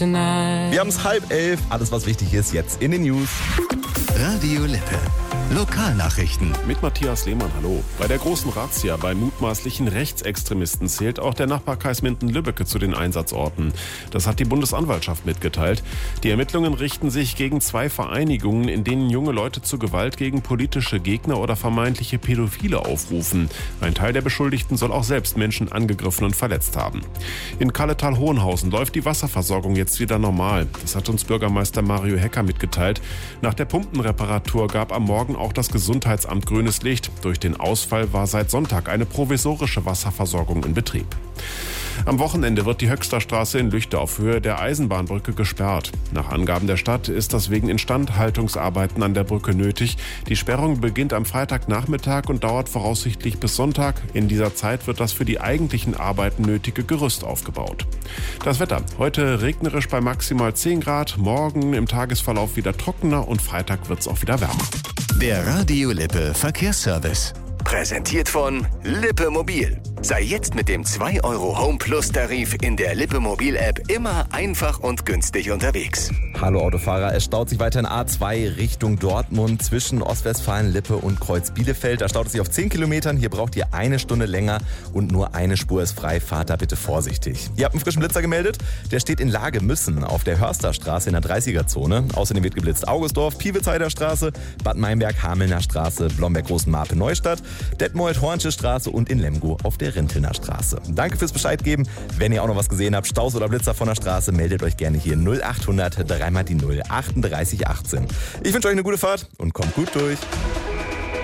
Wir haben es 10:30. Alles, was wichtig ist, jetzt in den News. Radio Lippe. Lokalnachrichten. Mit Matthias Lehmann, hallo. Bei der großen Razzia bei mutmaßlichen Rechtsextremisten zählt auch der Nachbarkreis Minden-Lübbecke zu den Einsatzorten. Das hat die Bundesanwaltschaft mitgeteilt. Die Ermittlungen richten sich gegen 2 Vereinigungen, in denen junge Leute zu Gewalt gegen politische Gegner oder vermeintliche Pädophile aufrufen. Ein Teil der Beschuldigten soll auch selbst Menschen angegriffen und verletzt haben. In Kalletal-Hohenhausen läuft die Wasserversorgung jetzt wieder normal. Das hat uns Bürgermeister Mario Hecker mitgeteilt. Nach der Pumpenreparatur gab am Morgen auch das Gesundheitsamt grünes Licht. Durch den Ausfall war seit Sonntag eine provisorische Wasserversorgung in Betrieb. Am Wochenende wird die Höxterstraße in Lüchte auf Höhe der Eisenbahnbrücke gesperrt. Nach Angaben der Stadt ist das wegen Instandhaltungsarbeiten an der Brücke nötig. Die Sperrung beginnt am Freitagnachmittag und dauert voraussichtlich bis Sonntag. In dieser Zeit wird das für die eigentlichen Arbeiten nötige Gerüst aufgebaut. Das Wetter: heute regnerisch bei maximal 10 Grad, morgen im Tagesverlauf wieder trockener und Freitag wird es auch wieder wärmer. Der Radio Lippe Verkehrsservice. Präsentiert von Lippe Mobil. Sei jetzt mit dem 2 € Home Plus Tarif in der Lippe Mobil App immer einfach und günstig unterwegs. Hallo Autofahrer, es staut sich weiter in A2 Richtung Dortmund zwischen Ostwestfalen, Lippe und Kreuz Bielefeld. Da staut es sich auf 10 Kilometern. Hier braucht ihr 1 Stunde länger und nur eine Spur ist frei. Fahrt da bitte vorsichtig. Ihr habt einen frischen Blitzer gemeldet. Der steht in Lagemüssen auf der Hörsterstraße in der 30er-Zone. Außerdem wird geblitzt Augustdorf, Piewitzheider Straße, Bad Meinberg, Hamelner Straße, Blomberg-Großenmarpe, Neustadt, Detmold, Hornsche Straße und in Lemgo auf der Rintelner Straße. Danke fürs Bescheid geben. Wenn ihr auch noch was gesehen habt, Staus oder Blitzer von der Straße, meldet euch gerne hier 0800 3 mal die 0 38 18. Ich wünsche euch eine gute Fahrt und kommt gut durch.